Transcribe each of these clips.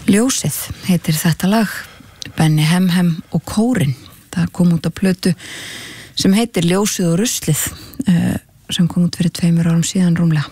Ljósið heitir þetta lag, Benny Hemhem og Kórinn. Það kom út á plötu sem heitir Ljósið og ruslið, sem kom út fyrir 2 árum síðan rúmlega.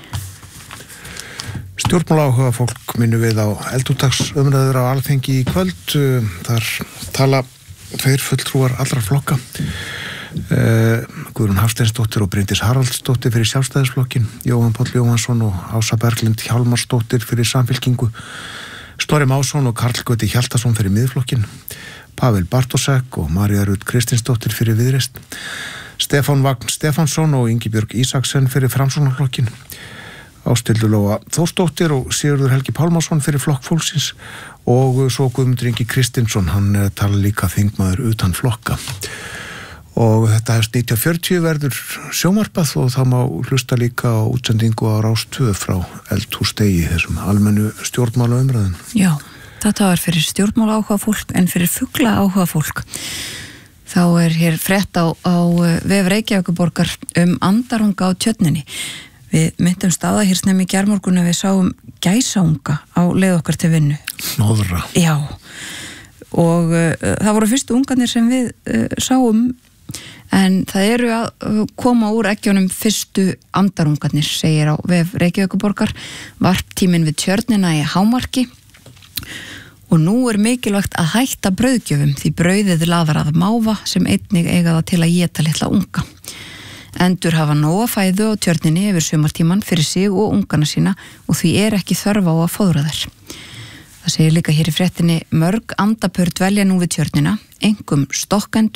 Stjórnmálaáhuga fólk minnu við á eldúrdagsumræður á Alþingi í kvöld. Þar tala 2 fulltrúar allra flokka. Guðrún Hafsteinsdóttir og Bryndís Haraldsdóttir fyrir Sjálfstæðisflokkin, Jóhann Páll Jóhannsson og Ása Berglind Hjálmarsdóttir fyrir Samfylkingu, Snorri Másson og Karl Gauti Hjaltason fyrir Miðflokkin, Pavel Bartósek og María Rut Kristinsdóttir fyrir Viðreisn, Stefán Vagn Stefánsson og Ingibjörg Ísaksen fyrir Framsóknarflokkin, Ásthildur Lóa Þórsdóttir og Sigurður Helgi Pálmason fyrir Flokk fólksins og svo Guðmundur Ingi Kristinsson, hann tala líka þingmaður utan flokka. Og þetta hefst 1940 verður sjónvarpað og það má hlusta líka á útsendingu á Rás 2 frá Eldhúsdegi, þessum almennu stjórnmálaumræðum. Já, þetta var fyrir stjórnmálaáhuga fólk, en fyrir fuglaáhuga fólk þá hér frétt á vef Reykjavíkurborgar andarunga á Tjörninni. Við myndum staða hér snemmi í gærmorgun að við sáum gæsaunga á leið okkar til vinnu. Hnoðra. Já, og það voru fyrstu ungarnir sem við sáum, en það eru að koma úr eggjunum fyrstu andarungarnir, segir á vef Reykjavíkurborgar. Varptíminn við Tjörnina í hámarki og nú mikilvægt að hætta brauðgjöfum því brauðið laðar að máva sem einnig eiga það til að éta litla unga. Endur hafa nóga fæðu á Tjörninni yfir sumartíman fyrir sig og ungana sína og því ekki þörf á að fóðra þær. Það segir líka hér í fréttinni, mörg andapör dvelja nú við Tjörnina, einkum stokkendur